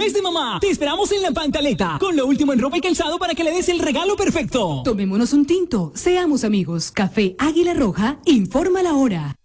mes de mamá. Te esperamos en La Pantaleta, con lo último en ropa y calzado para que le des el regalo perfecto. Tomémonos un tinto, seamos amigos. Café Águila Roja, informa la hora.